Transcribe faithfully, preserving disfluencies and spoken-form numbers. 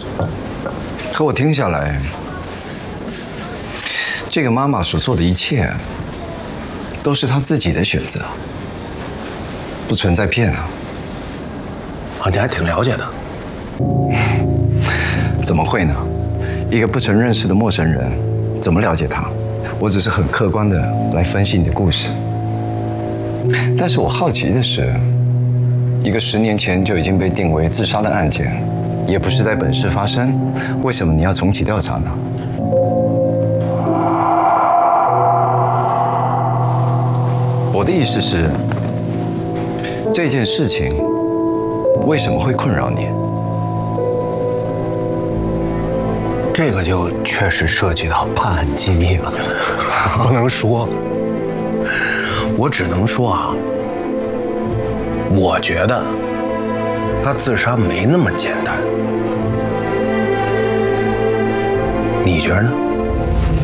可我听下来，这个妈妈所做的一切，都是她自己的选择，不存在骗啊。 啊，你还挺了解的。 怎么会呢？一个不曾认识的陌生人，怎么了解他？我只是很客观的来分析你的故事。但是我好奇的是，一个十年前就已经被定为自杀的案件，也不是在本市发生，为什么你要重启调查呢？我的意思是，这件事情为什么会困扰你？ 这个就确实涉及到办案机密了，不能说。我只能说啊，我觉得他自杀没那么简单，你觉得呢？